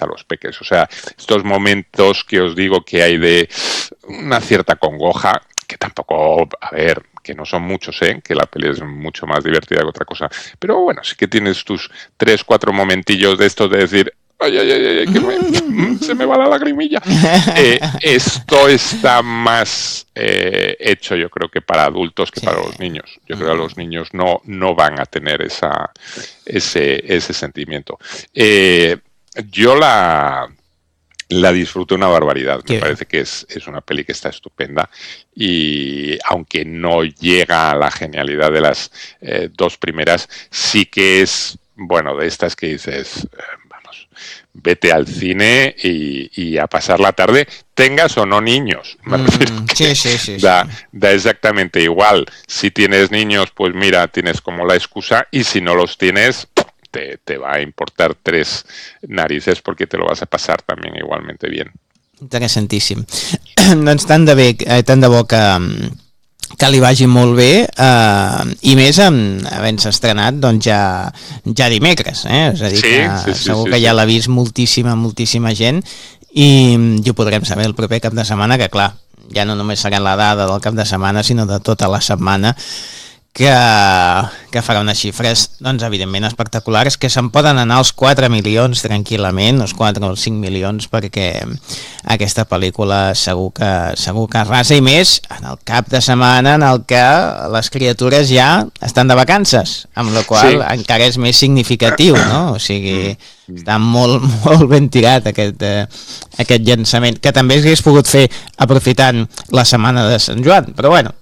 a los peques. O sea, estos momentos que os digo que hay de una cierta congoja, que tampoco, a ver, que no son muchos, que la peli es mucho más divertida que otra cosa, pero bueno, sí que tienes tus 3-4 momentillos de estos de decir, ay, ay, ay, ay, se me va la lagrimilla. Esto está más hecho, yo creo, que para adultos que para los niños. Yo creo que los niños no van a tener ese sentimiento. Yo la disfruto una barbaridad. Me parece que es una peli que está estupenda y aunque no llega a la genialidad de las dos primeras, sí que es, bueno, de estas que dices, vamos, vete al cine y a pasar la tarde, tengas o no niños. Me refiero que da exactamente igual. Si tienes niños, pues mira, tienes como la excusa, y si no los tienes, te va a importar 3 narices perquè te lo vas a passar també igualmente bien. Interessantíssim. Doncs tant de bo que li vagi molt bé, i més havent-se estrenat doncs ja dimecres, és a dir, que segur que ja l'ha vist moltíssima gent, i ho podrem saber el proper cap de setmana, que clar, ja no només serà la dada del cap de setmana, sinó de tota la setmana, que farà unes xifres, doncs, evidentment espectaculars, que se'n poden anar als 4 milions tranquil·lament, els 4 o els 5 milions, perquè aquesta pel·lícula segur que arrasa, i més en el cap de setmana en el que les criatures ja estan de vacances, amb la qual encara és més significatiu, no? O sigui, està molt, molt ben tirat aquest llançament, que també s'hagués pogut fer aprofitant la setmana de Sant Joan, però bueno.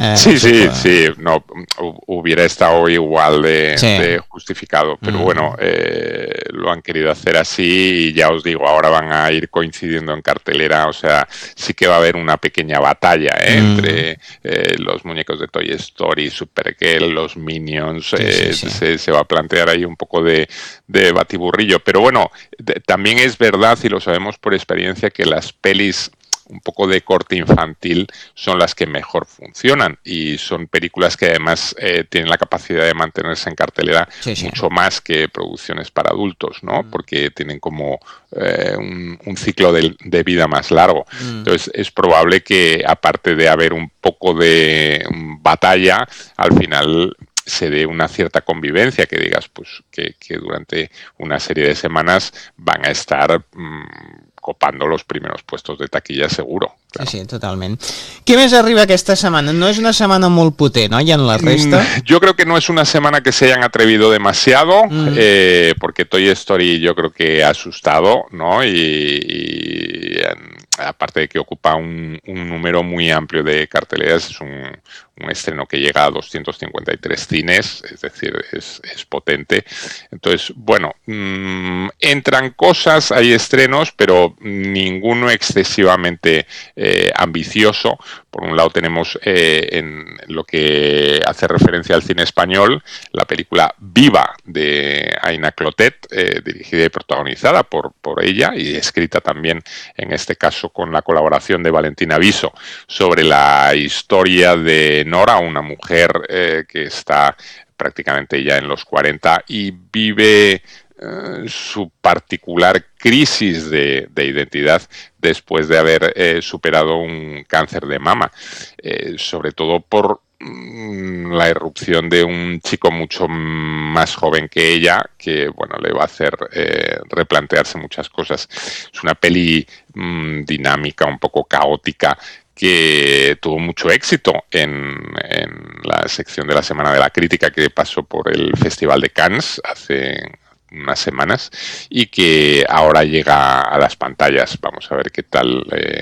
Sí, no, hubiera estado igual de justificado, pero bueno, lo han querido hacer así y ya os digo, ahora van a ir coincidiendo en cartelera, o sea, sí que va a haber una pequeña batalla entre los muñecos de Toy Story, Supergirl, los Minions, se va a plantear ahí un poco de batiburrillo, pero bueno, también es verdad, y lo sabemos por experiencia, que las pelis un poco de corte infantil son las que mejor funcionan, y son películas que además tienen la capacidad de mantenerse en cartelera mucho más que producciones para adultos, ¿no? Porque tienen como un ciclo de vida más largo. Entonces es probable que, aparte de haber un poco de batalla, al final se dé una cierta convivencia, que digas pues que durante una serie de semanas van a estar copando los primeros puestos de taquilla seguro. Claro. Sí, totalment. Què més arriba aquesta setmana? No és una setmana molt potent, ¿no? ¿Ya en la resta? Yo creo que no es una semana que se hayan atrevido demasiado, porque Toy Story yo creo que ha asustado, ¿no? Y aparte de que ocupa un número muy amplio de carteleras, es un estreno que llega a 253 cines, es decir, es potente. Entonces, bueno, entran cosas, hay estrenos, pero ninguno excesivamente ambicioso. Por un lado tenemos en lo que hace referencia al cine español, la película Viva de Aina Clotet, dirigida y protagonizada por ella, y escrita también en este caso con la colaboración de Valentina Viso, sobre la historia de Nora, una mujer que está prácticamente ya en los 40 y vive su particular crisis de identidad después de haber superado un cáncer de mama, sobre todo por la irrupción de un chico mucho más joven que ella, que bueno, le va a hacer replantearse muchas cosas. Es una peli dinámica, un poco caótica, que tuvo mucho éxito en la sección de la Semana de la Crítica que pasó por el Festival de Cannes hace unas semanas, y que ahora llega a las pantallas. Vamos a ver qué tal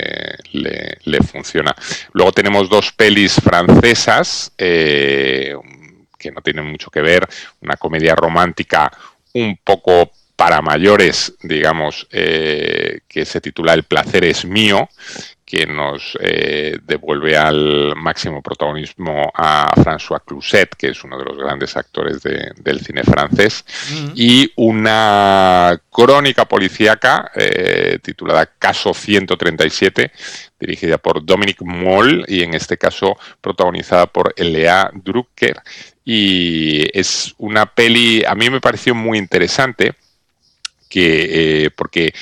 le funciona. Luego tenemos 2 pelis francesas que no tienen mucho que ver, una comedia romántica un poco para mayores, digamos, que se titula El placer es mío, que nos devuelve al máximo protagonismo a François Cluzet, que es uno de los grandes actores del cine francés, y una crónica policíaca titulada Caso 137, dirigida por Dominique Moll, y en este caso protagonizada por Léa Drucker. Y es una peli, a mí me pareció muy interesante, porque